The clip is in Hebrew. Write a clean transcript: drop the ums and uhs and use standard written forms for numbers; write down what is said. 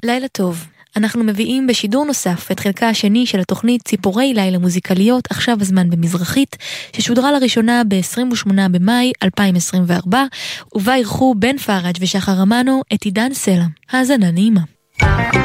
לילה טוב. אנחנו מביאים בשידור נוסף את חלקה השני של התוכנית ציפורי לילה מוזיקליות, עכשיו הזמן במזרחית, ששודרה לראשונה ב-28 במאי 2024, ובה אירחו בן פראג' ושחר אמנו את עידן סלע. האזנה נעימה.